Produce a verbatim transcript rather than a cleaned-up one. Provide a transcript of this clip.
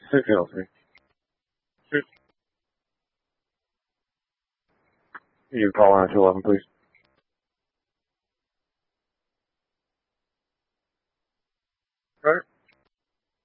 six eight oh three. Six. You call on two eleven, please.